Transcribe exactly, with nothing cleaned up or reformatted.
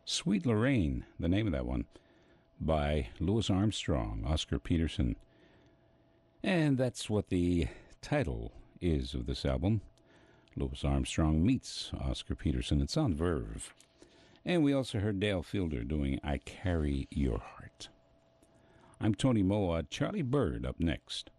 Sweet Lorraine, the name of that one, by Louis Armstrong, Oscar Peterson. And that's what the title is of this album. Louis Armstrong meets Oscar Peterson. It's on Verve. And we also heard Dale Fielder doing I Carry Your Heart. I'm Tony Moa. Charlie Bird up next.